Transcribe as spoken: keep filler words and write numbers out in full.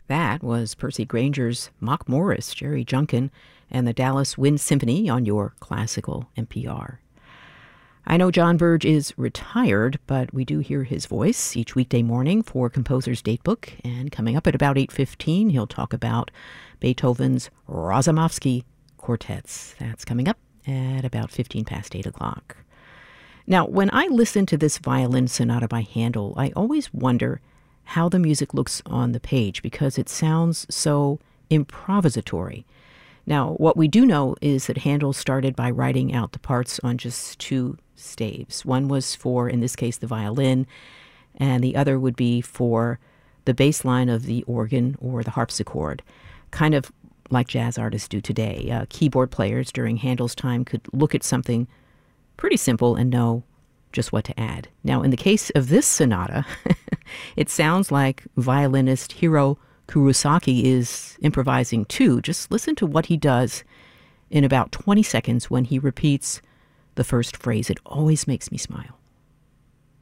That was Percy Granger's Mock Morris, Jerry Junkin, and the Dallas Wind Symphony on your classical N P R. I know John Burge is retired, but we do hear his voice each weekday morning for Composer's Datebook, and coming up at about eight fifteen, he'll talk about Beethoven's Razumovsky quartets. That's coming up at about fifteen past eight o'clock. Now, when I listen to this violin sonata by Handel, I always wonder how the music looks on the page because it sounds so improvisatory. Now, what we do know is that Handel started by writing out the parts on just two staves. One was for, in this case, the violin, and the other would be for the bass line of the organ or the harpsichord, kind of like jazz artists do today. Uh, keyboard players during Handel's time could look at something pretty simple and know just what to add. Now, in the case of this sonata, it sounds like violinist Hiro Kurosaki is improvising too. Just listen to what he does in about twenty seconds when he repeats the first phrase. It always makes me smile.